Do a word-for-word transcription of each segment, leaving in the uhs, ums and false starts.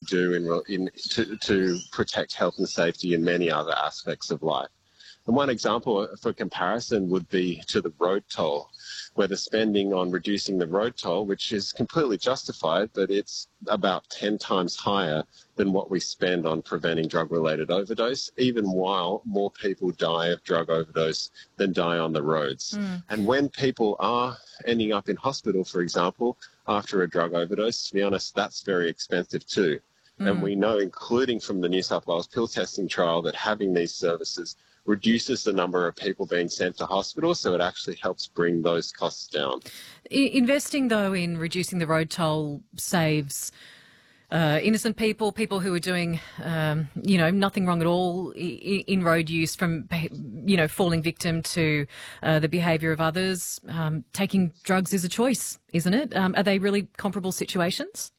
do in, in to, to protect health and safety in many other aspects of life. And one example for comparison would be to the road toll, where the spending on reducing the road toll, which is completely justified, but it's about ten times higher than what we spend on preventing drug-related overdose, even while more people die of drug overdose than die on the roads. Mm. And when people are ending up in hospital, for example, after a drug overdose, to be honest, that's very expensive too. Mm. And we know, including from the New South Wales pill testing trial, that having these services reduces the number of people being sent to hospital, so it actually helps bring those costs down. Investing, though, in reducing the road toll saves uh, innocent people, people who are doing, um, you know, nothing wrong at all in road use, from, you know, falling victim to uh, the behaviour of others. Um, taking drugs is a choice, isn't it? Um, are they really comparable situations?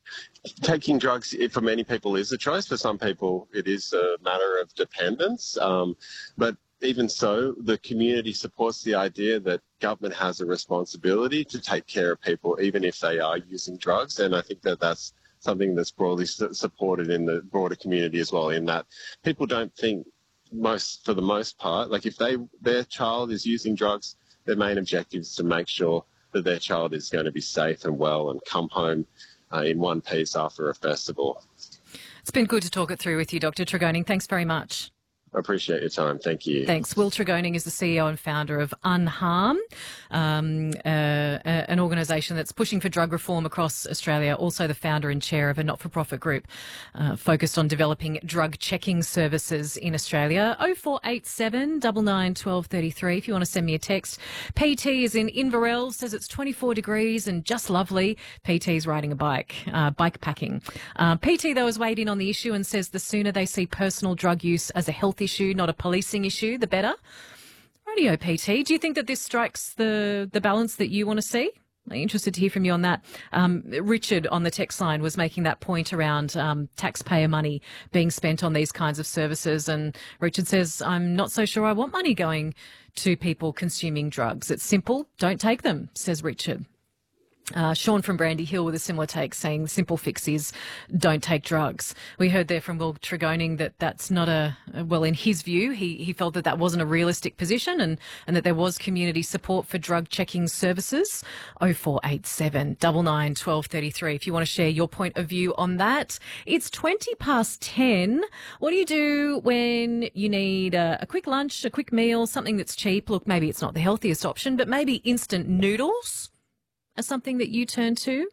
Taking drugs for many people is a choice. For some people, it is a matter of dependence. Um, but even so, the community supports the idea that government has a responsibility to take care of people, even if they are using drugs. And I think that that's something that's broadly supported in the broader community as well, in that people don't think, most for the most part, like if they their child is using drugs, their main objective is to make sure that their child is going to be safe and well and come home Uh, in one piece after a festival. It's been good to talk it through with you, Doctor Tregoning. Thanks very much. I appreciate your time. Thank you. Thanks. Will Tregoning is the C E O and founder of Unharm, um, uh, uh, an organisation that's pushing for drug reform across Australia, also the founder and chair of a not-for-profit group uh, focused on developing drug checking services in Australia. oh four eight seven, nine nine, one two three three if you want to send me a text. P T is in Inverell, says it's twenty-four degrees and just lovely. P T's riding a bike, uh, bike packing. Uh, P T, though, has weighed in on the issue and says the sooner they see personal drug use as a health issue, not a policing issue, the better. Radio P T, do you think that this strikes the, the balance that you want to see? I'm interested to hear from you on that. Um, Richard on the text line was making that point around um, taxpayer money being spent on these kinds of services, and Richard says, I'm not so sure I want money going to people consuming drugs. It's simple, don't take them, says Richard. Uh, Sean from Brandy Hill with a similar take, saying the simple fix is don't take drugs. We heard there from Will Tregoning that that's not a, well, in his view, he, he felt that that wasn't a realistic position, and, and that there was community support for drug checking services. oh four eight seven, nine nine, one two three three if you want to share your point of view on that. It's twenty past ten. What do you do when you need a, a quick lunch, a quick meal, something that's cheap? Look, maybe it's not the healthiest option, but maybe instant noodles are something that you turn to.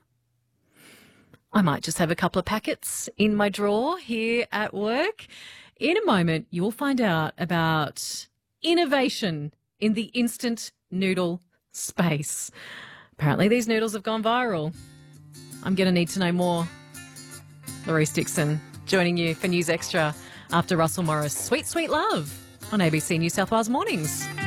I might just have a couple of packets in my drawer here at work. In a moment, you'll find out about innovation in the instant noodle space. Apparently these noodles have gone viral. I'm going to need to know more. Louise Dixon joining you for News Extra after Russell Morris. Sweet, Sweet Love on A B C New South Wales Mornings.